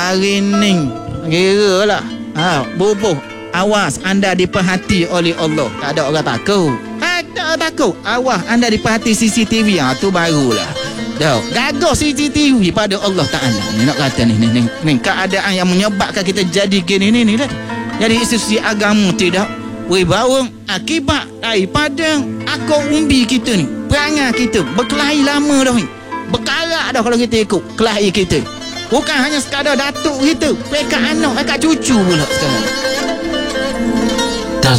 hari ni kira lah bubuh. Awas, anda diperhati oleh Allah. Tak ada orang takut. Tak ada takut. Awas, anda diperhati CCTV. Tu barulah. Gagah CCTV pada Allah Ta'ala. Ni nak kata ni keadaan yang menyebabkan kita jadi gini ni dah. Jadi institusi agama tidak wibawa akibat daripada akar umbi kita ni. Perangai kita berkelahi lama dah ni. Berkarat dah kalau kita ikut kelahi kita. Bukan hanya sekadar datuk kita, pekat anak, pekat cucu pula sekarang.